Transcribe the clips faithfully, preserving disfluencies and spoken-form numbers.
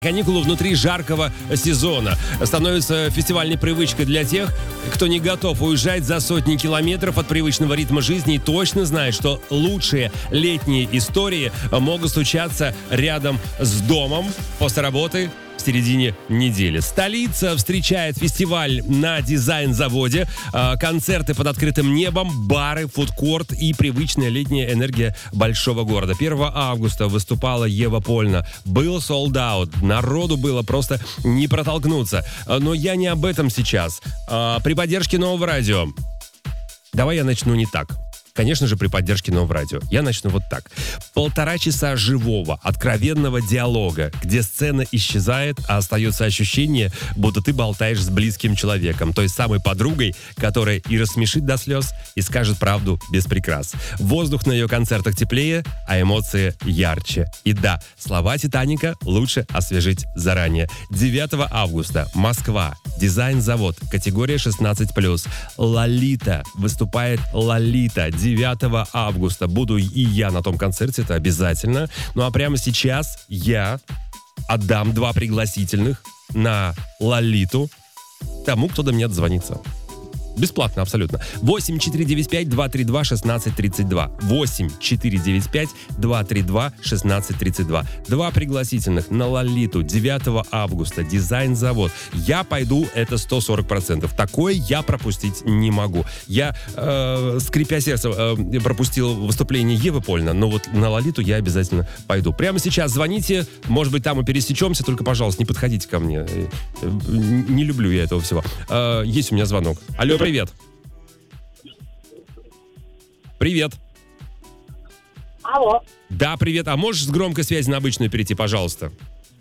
Каникулы внутри жаркого сезона становятся фестивальной привычкой для тех, кто не готов уезжать за сотни километров от привычного ритма жизни и точно знает, что лучшие летние истории могут случаться рядом с домом после работы в середине недели. Столица встречает фестиваль на дизайн-заводе, концерты под открытым небом, бары, фудкорт и привычная летняя энергия большого города. первого августа выступала Ева Польна. Был sold out. Народу было просто не протолкнуться. Но я не об этом сейчас. При поддержке Нового радио. Давай я начну не так. Конечно же, при поддержке Нового радио. Я начну вот так. Полтора часа живого, откровенного диалога, где сцена исчезает, а остается ощущение, будто ты болтаешь с близким человеком, той самой подругой, которая и рассмешит до слез, и скажет правду без прикрас. Воздух на ее концертах теплее, а эмоции ярче. И да, слова «Титаника» лучше освежить заранее. девятого августа. Москва. Дизайн-завод. Категория шестнадцать плюс. Лолита. Выступает Лолита. девятого августа. Буду и я на том концерте, это обязательно. Ну а прямо сейчас я отдам два пригласительных на Лолиту тому, кто до меня дозвонится. Бесплатно абсолютно. восемь четыре девять пять два три два шестнадцать тридцать два. восемь четыре девять пять два три два шестнадцать тридцать два. Два пригласительных на Лолиту девятого августа. Дизайн-завод. Я пойду, это сто сорок процентов. Такое я пропустить не могу. Я, э, скрипя сердце, э, пропустил выступление Евы Польна, но вот на Лолиту я обязательно пойду. Прямо сейчас звоните. Может быть, там и пересечемся. Только, пожалуйста, не подходите ко мне. Не люблю я этого всего. Э, есть у меня звонок. Алло, привет. Привет. Алло. Да, привет. А можешь с громкой связи на обычную перейти, пожалуйста?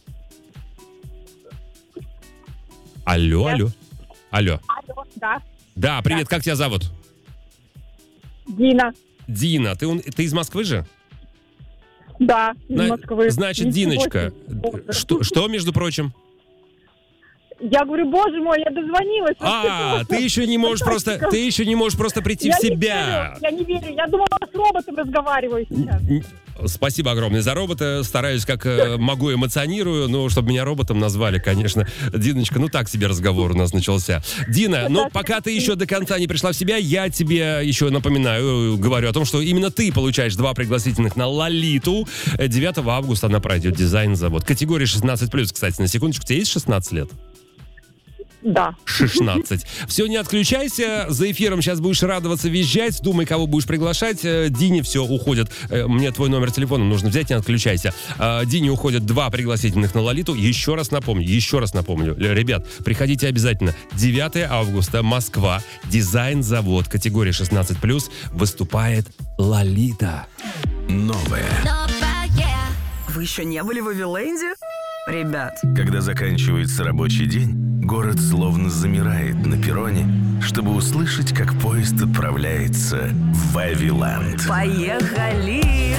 Алло, Нет. алло. Алло. Алло, да. Да, привет. Как тебя зовут? Дина. Дина. Ты, он- ты из Москвы же? Да, из На- Москвы. Значит, Ничего Диночка, себе. что, что, между прочим? Я говорю, боже мой, я дозвонилась. А, ты еще не можешь просто, ты еще не можешь просто прийти я в себя. Не верю, я не верю. Я думала, с роботом разговариваю сейчас. Н- Спасибо огромное за робота. Стараюсь, как э, могу, эмоционирую. Но чтобы меня роботом назвали, конечно. Диночка, ну так себе разговор у нас начался. Дина, ну пока ты еще до конца не пришла в себя, я тебе еще напоминаю, говорю о том, что именно ты получаешь два пригласительных на Лолиту. девятого августа она пройдет. Дизайн-завод. Категория шестнадцать плюс, кстати, на секундочку. Тебе есть шестнадцать лет? Да. шестнадцать. Все, не отключайся. За эфиром сейчас будешь радоваться, визжать. Думай, кого будешь приглашать. Э, Дине все уходит. Э, Мне твой номер телефона нужно взять, не отключайся. Э, Дине уходят два пригласительных на Лолиту. Еще раз напомню, еще раз напомню. Л- Ребят, приходите обязательно. девятого августа, Москва. Дизайн-завод. Категория шестнадцать плюс. Выступает Лолита. Новое. Вы еще не были в Вавиленде? Ребят, Когда заканчивается рабочий день, город словно замирает на перроне, чтобы услышать, как поезд отправляется в Вавиланд. поехали!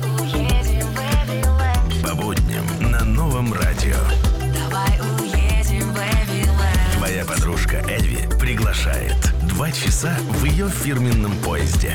По будням на Новом радио. Твоя подружка Эльви приглашает. Два часа в ее фирменном поезде.